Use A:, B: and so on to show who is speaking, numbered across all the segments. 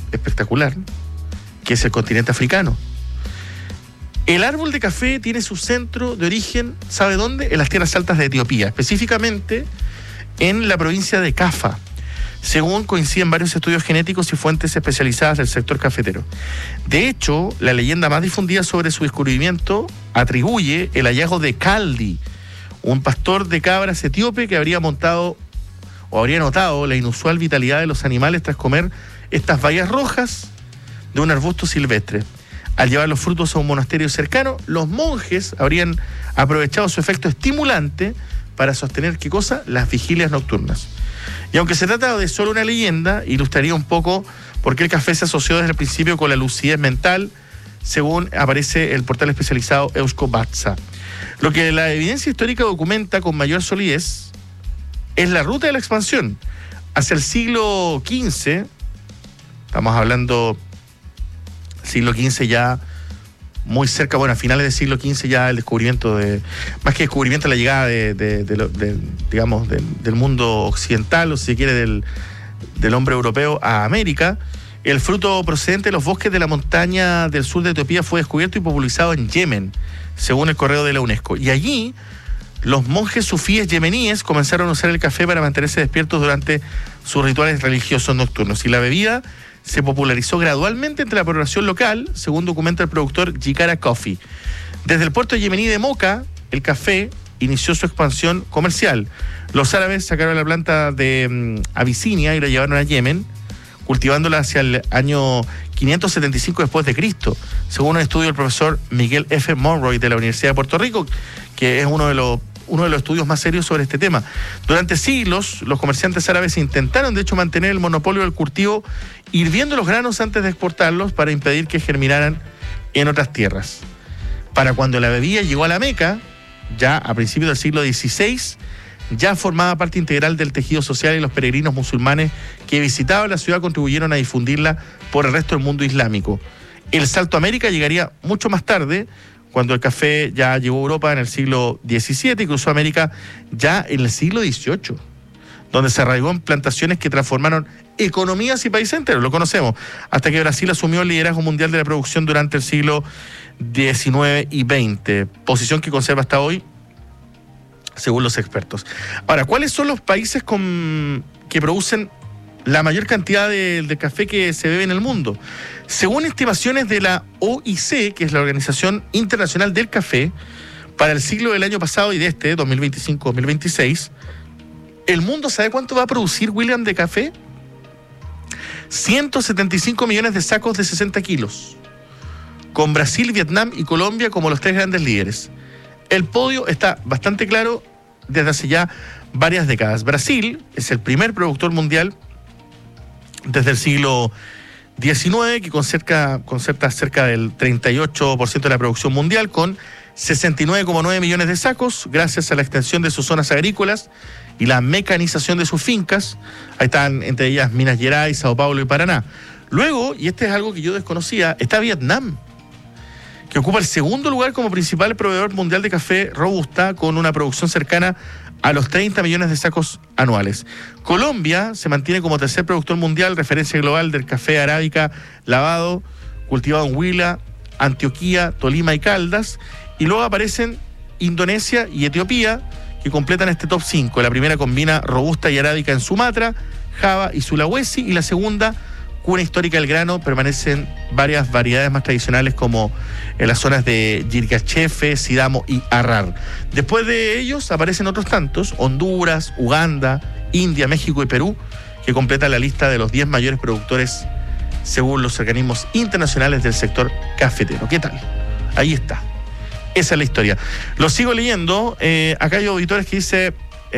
A: espectacular, que es el continente africano. El árbol de café tiene su centro de origen, ¿sabe dónde? En las tierras altas de Etiopía, específicamente en la provincia de Cafa, según coinciden varios estudios genéticos y fuentes especializadas del sector cafetero. De hecho, la leyenda más difundida sobre su descubrimiento atribuye el hallazgo de Kaldi, un pastor de cabras etíope que habría notado la inusual vitalidad de los animales tras comer estas bayas rojas de un arbusto silvestre. Al llevar los frutos a un monasterio cercano, los monjes habrían aprovechado su efecto estimulante para sostener, ¿qué cosa? Las vigilias nocturnas. Y aunque se trata de solo una leyenda, ilustraría un poco por qué el café se asoció desde el principio con la lucidez mental, según aparece el portal especializado Euskobatza. Lo que la evidencia histórica documenta con mayor solidez es la ruta de la expansión. Hacia el siglo XV, estamos hablando siglo XV ya muy cerca, bueno, a finales del siglo XV ya el descubrimiento más que descubrimiento, la llegada del mundo occidental, o si se quiere, del hombre europeo a América. El fruto procedente de los bosques de la montaña del sur de Etiopía fue descubierto y popularizado en Yemen, según el correo de la UNESCO. Y allí, los monjes sufíes yemeníes comenzaron a usar el café para mantenerse despiertos durante sus rituales religiosos nocturnos. Y la bebida se popularizó gradualmente entre la población local, según documenta el productor Jikara Coffee. Desde el puerto yemení de Moca, el café inició su expansión comercial. Los árabes sacaron la planta de Abisinia y la llevaron a Yemen, cultivándola hacia el año 575 después de Cristo, según un estudio del profesor Miguel F. Monroy de la Universidad de Puerto Rico, que es uno de los estudios más serios sobre este tema. Durante siglos, los comerciantes árabes intentaron, de hecho, mantener el monopolio del cultivo, hirviendo los granos antes de exportarlos para impedir que germinaran en otras tierras. Para cuando la bebida llegó a la Meca, ya a principios del siglo XVI, ya formaba parte integral del tejido social, y los peregrinos musulmanes que visitaban la ciudad contribuyeron a difundirla por el resto del mundo islámico. El salto a América llegaría mucho más tarde, cuando el café ya llegó a Europa en el siglo XVII y cruzó América ya en el siglo XVIII, donde se arraigó en plantaciones que transformaron economías y países enteros, lo conocemos, hasta que Brasil asumió el liderazgo mundial de la producción durante el siglo XIX y XX, posición que conserva hasta hoy, según los expertos. Ahora, ¿cuáles son los países que producen la mayor cantidad de café que se bebe en el mundo? Según estimaciones de la OIC, que es la Organización Internacional del Café, para el siglo del año pasado y de 2025-2026, ¿el mundo sabe cuánto va a producir, William, de café? 175 millones de sacos de 60 kilos, con Brasil, Vietnam y Colombia como los tres grandes líderes. El podio está bastante claro desde hace ya varias décadas. Brasil es el primer productor mundial desde el siglo XIX, que concentra cerca del 38% de la producción mundial, con 69,9 millones de sacos, gracias a la extensión de sus zonas agrícolas y la mecanización de sus fincas. Ahí están entre ellas Minas Gerais, Sao Paulo y Paraná. Luego, y este es algo que yo desconocía, está Vietnam, que ocupa el segundo lugar como principal proveedor mundial de café robusta, con una producción cercana a los 30 millones de sacos anuales. Colombia se mantiene como tercer productor mundial, referencia global del café arábica lavado, cultivado en Huila, Antioquia, Tolima y Caldas. Y luego aparecen Indonesia y Etiopía, que completan este top 5. La primera combina robusta y arábica en Sumatra, Java y Sulawesi, y la segunda, cuna histórica del grano, permanecen varias variedades más tradicionales como en las zonas de Yirgacheffe, Sidamo y Arrar. Después de ellos aparecen otros tantos: Honduras, Uganda, India, México y Perú, que completan la lista de los 10 mayores productores según los organismos internacionales del sector cafetero. ¿Qué tal? Ahí está. Esa es la historia. Lo sigo leyendo. Acá hay auditores que dice: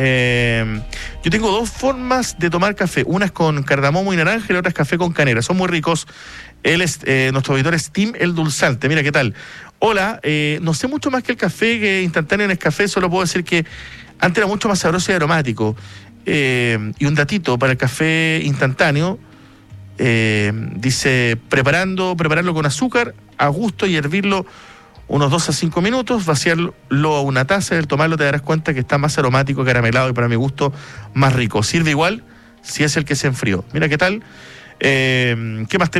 A: yo tengo dos formas de tomar café. Una es con cardamomo y naranja y la otra es café con canela. Son muy ricos. Él es, nuestro auditor es Tim el Dulzante. Mira, ¿qué tal? Hola, no sé mucho más que el café que instantáneo en Nescafé. Solo puedo decir que antes era mucho más sabroso y aromático. Y un datito para el café instantáneo. Dice, prepararlo con azúcar a gusto y hervirlo unos 2 a 5 minutos, vaciarlo a una taza y al tomarlo te darás cuenta que está más aromático, caramelado y para mi gusto más rico. Sirve igual si es el que se enfrió. Mira qué tal. ¿Qué más tenemos?